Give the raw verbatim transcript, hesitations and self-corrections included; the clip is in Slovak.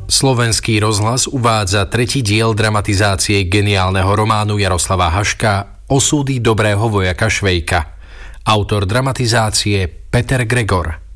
Slovenský rozhlas uvádza tretí diel dramatizácie geniálneho románu Jaroslava Haška Osudy dobrého vojaka Švejka. Autor dramatizácie Peter Gregor.